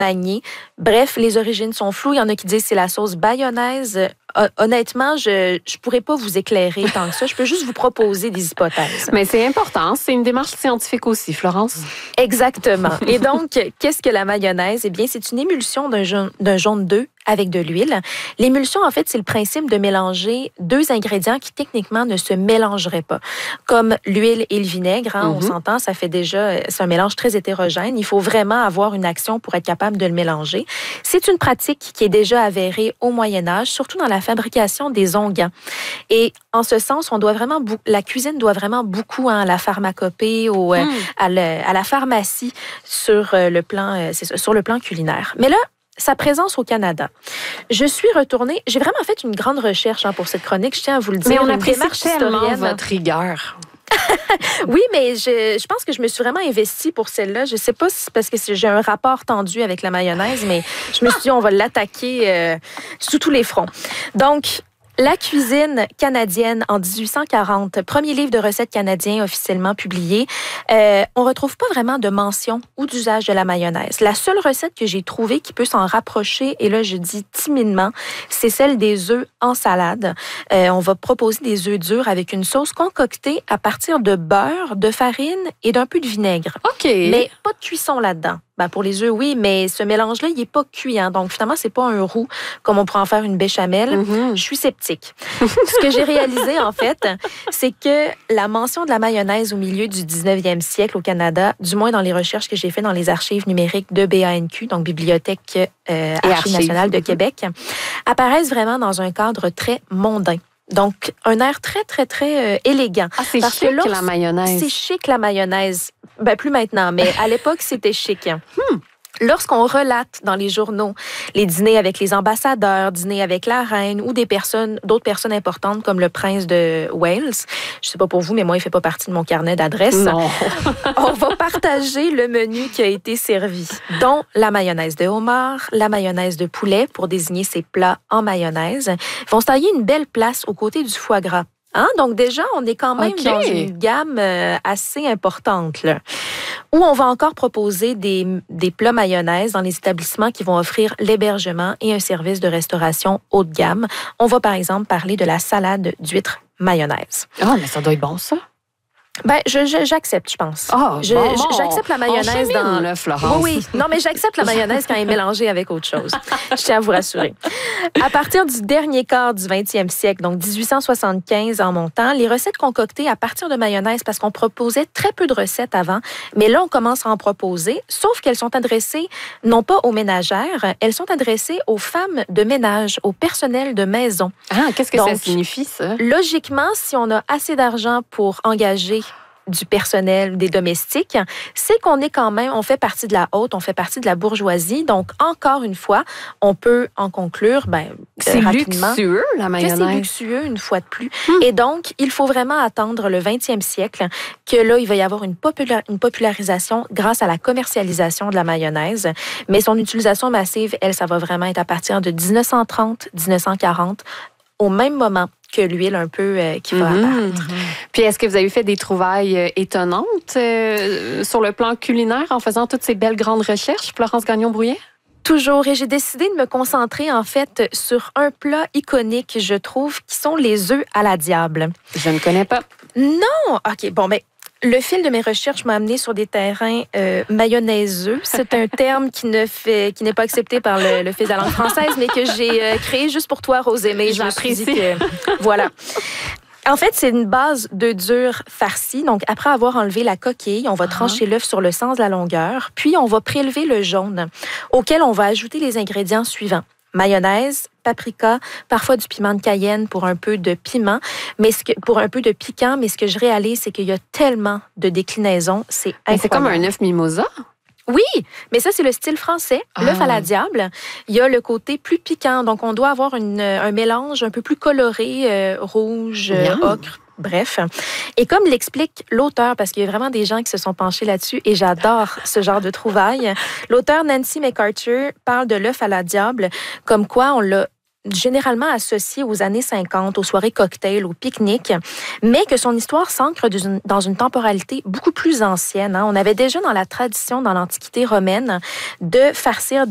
Magnier. Bref, les origines sont floues. Il y en a qui disent que c'est la sauce bayonnaise. Honnêtement, je ne pourrais pas vous éclairer tant que ça. Je peux juste vous proposer des hypothèses. Mais c'est important. C'est une démarche scientifique aussi, Florence. Exactement. Et donc, qu'est-ce que la mayonnaise? Eh bien, c'est une émulsion d'un jaune d'œuf avec de l'huile. L'émulsion, en fait, c'est le principe de mélanger deux ingrédients qui, techniquement, ne se mélangeraient pas. Comme l'huile et le vinaigre, on s'entend, ça fait déjà... C'est un mélange très hétérogène. Il faut vraiment avoir une action pour être capable de le mélanger. C'est une pratique qui est déjà avérée au Moyen Âge, surtout dans la fabrication des onguents. Et en ce sens, la cuisine doit vraiment beaucoup à la pharmacopée, à la pharmacie sur le plan culinaire. Mais là, sa présence au Canada. Je suis retournée, j'ai vraiment fait une grande recherche pour cette chronique, je tiens à vous le dire. Mais on apprécie tellement votre rigueur. Oui, mais je pense que je me suis vraiment investie pour celle-là. Je ne sais pas si c'est parce que j'ai un rapport tendu avec la mayonnaise, mais je me suis dit, on va l'attaquer sous tous les fronts. Donc, la cuisine canadienne en 1840, premier livre de recettes canadien officiellement publié, on retrouve pas vraiment de mention ou d'usage de la mayonnaise. La seule recette que j'ai trouvée qui peut s'en rapprocher, et là je dis timidement, c'est celle des œufs en salade. On va proposer des œufs durs avec une sauce concoctée à partir de beurre, de farine et d'un peu de vinaigre. OK. Mais pas de cuisson là-dedans. Pour les œufs, oui, mais ce mélange-là, il n'est pas cuit. Donc, finalement, c'est pas un roux comme on pourrait en faire une béchamel. Je suis sceptique. Ce que j'ai réalisé, en fait, c'est que la mention de la mayonnaise au milieu du 19e siècle au Canada, du moins dans les recherches que j'ai faites dans les archives numériques de BANQ, donc Bibliothèque Archives nationale de Québec, apparaissent vraiment dans un cadre très mondain. Donc, un air très, très, très élégant. Ah, c'est chic, la mayonnaise. C'est chic, la mayonnaise. Plus maintenant, mais à l'époque, c'était chic. Lorsqu'on relate dans les journaux les dîners avec les ambassadeurs, dîners avec la reine ou d'autres personnes importantes comme le prince de Wales, je sais pas pour vous, mais moi, il fait pas partie de mon carnet d'adresses. Non. On va partager le menu qui a été servi, dont la mayonnaise de homard, la mayonnaise de poulet pour désigner ces plats en mayonnaise. Ils vont se tailler une belle place aux côtés du foie gras. Donc déjà, on est quand même dans une gamme assez importante, là. Où on va encore proposer des plats mayonnaise dans les établissements qui vont offrir l'hébergement et un service de restauration haut de gamme. On va par exemple parler de la salade d'huîtres mayonnaise. Ah, mais ça doit être bon, ça. J'accepte, je pense. J'accepte la mayonnaise dans le Florence. Oui. Non, mais j'accepte la mayonnaise quand elle est mélangée avec autre chose. Je tiens à vous rassurer. À partir du dernier quart du 20e siècle, donc 1875 en montant, les recettes concoctées à partir de mayonnaise, parce qu'on proposait très peu de recettes avant, mais là, on commence à en proposer, sauf qu'elles sont adressées non pas aux ménagères, elles sont adressées aux femmes de ménage, au personnel de maison. Qu'est-ce que ça signifie, ça? Logiquement, si on a assez d'argent pour engager du personnel, des domestiques, c'est qu'on est quand même, on fait partie de la haute, on fait partie de la bourgeoisie. Donc, encore une fois, on peut en conclure c'est rapidement luxueux, la mayonnaise. Que c'est luxueux, une fois de plus. Et donc, il faut vraiment attendre le 20e siècle que là, il va y avoir une popularisation grâce à la commercialisation de la mayonnaise. Mais son utilisation massive, ça va vraiment être à partir de 1930, 1940, au même moment que l'huile un peu qui va apparaître. Puis, est-ce que vous avez fait des trouvailles étonnantes sur le plan culinaire en faisant toutes ces belles grandes recherches, Florence Gagnon-Brouillet? Toujours. Et j'ai décidé de me concentrer, en fait, sur un plat iconique, je trouve, qui sont les œufs à la diable. Je ne connais pas. Non! OK, le fil de mes recherches m'a amené sur des terrains mayonnaiseux. C'est un terme qui n'est pas accepté par le fils de la langue française, mais que j'ai créé juste pour toi, Rosémée. Je me suis dit que... Voilà. En fait, c'est une base d'œufs durs farcis. Donc, après avoir enlevé la coquille, on va trancher l'œuf sur le sens de la longueur, puis on va prélever le jaune, auquel on va ajouter les ingrédients suivants. Mayonnaise, paprika, parfois du piment de Cayenne pour un peu de piment, pour un peu de piquant. Mais ce que je réalise, c'est qu'il y a tellement de déclinaisons, c'est incroyable. C'est comme un œuf mimosa? Oui, mais ça, c'est le style français, l'œuf à la diable. Il y a le côté plus piquant. Donc, on doit avoir un mélange un peu plus coloré, rouge, ocre. Bref. Et comme l'explique l'auteur, parce qu'il y a vraiment des gens qui se sont penchés là-dessus et j'adore ce genre de trouvailles, l'auteur Nancy MacArthur parle de l'œuf à la diable comme quoi on l'a généralement associé aux années 50, aux soirées cocktails, aux pique-niques, mais que son histoire s'ancre dans une temporalité beaucoup plus ancienne. On avait déjà dans la tradition, dans l'Antiquité romaine, de farcir